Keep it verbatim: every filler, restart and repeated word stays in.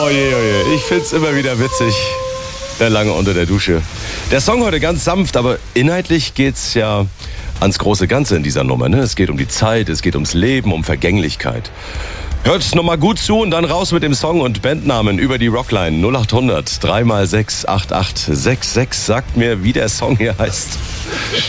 je, oh je. Ich find's immer wieder witzig. Der Lange unter der Dusche. Der Song heute ganz sanft, aber inhaltlich geht's ja ans große Ganze in dieser Nummer. Ne? Es geht um die Zeit, es geht ums Leben, um Vergänglichkeit. Hört nochmal gut zu und dann raus mit dem Song und Bandnamen über die Rockline null acht hundert drei mal sechs acht acht sechs sechs. Sagt mir, wie der Song hier heißt.